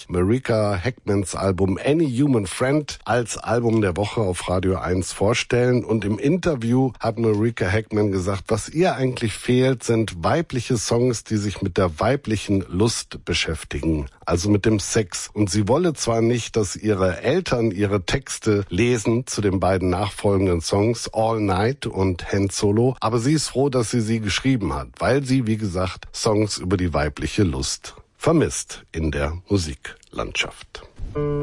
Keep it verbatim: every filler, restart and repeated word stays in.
Marika Heckmans Album Any Human Friend als Album der Woche auf Radio eins vorstellen. Und im Interview hat Marika Heckman gesagt, was ihr eigentlich fehlt, sind weibliche Songs, die sich mit der weiblichen Lust beschäftigen, also mit dem Sex. Und sie wolle zwar nicht, dass ihre Eltern ihre Texte lesen zu den beiden nachfolgenden Songs All Night und Hand Solo, aber sie ist froh, dass sie sie geschrieben hat, weil sie, wie gesagt, Songs über die weibliche Lust vermisst in der Musiklandschaft.